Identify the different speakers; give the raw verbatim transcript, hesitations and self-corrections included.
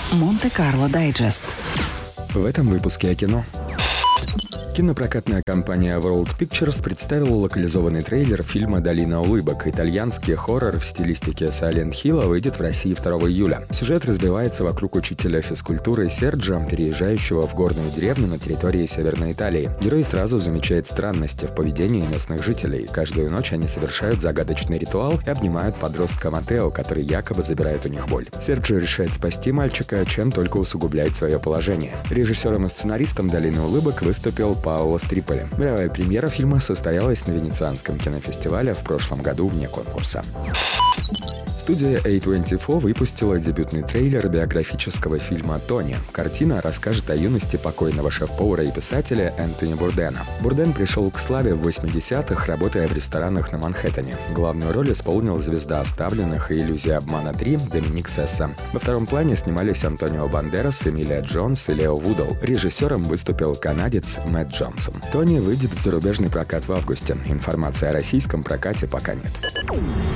Speaker 1: Монте-Карло Дайджест.
Speaker 2: В этом выпуске о кино. Кинопрокатная компания World Pictures представила локализованный трейлер фильма «Долина улыбок». Итальянский хоррор в стилистике Silent Hill выйдет в России второго июля. Сюжет разбивается вокруг учителя физкультуры Серджио, переезжающего в горную деревню на территории Северной Италии. Герой сразу замечает странности в поведении местных жителей. Каждую ночь они совершают загадочный ритуал и обнимают подростка Матео, который якобы забирает у них боль. Серджио решает спасти мальчика, чем только усугубляет свое положение. Режиссером и сценаристом «Долины улыбок» выступил Паоло Стриполи. Мировая премьера фильма состоялась на Венецианском кинофестивале в прошлом году вне конкурса. Студия эй двадцать четыре выпустила дебютный трейлер биографического фильма «Тони». Картина расскажет о юности покойного шеф-повара и писателя Энтони Бурдена. Бурден пришел к славе в восьмидесятых, работая в ресторанах на Манхэттене. Главную роль исполнил звезда «Оставленных» и «Иллюзия обмана три» Доминик Сесса. Во втором плане снимались Антонио Бандерас, Эмилия Джонс и Лео Вудл. Режиссером выступил канадец Мэтт Джонсон. «Тони» выйдет в зарубежный прокат в августе. Информации о российском прокате пока нет.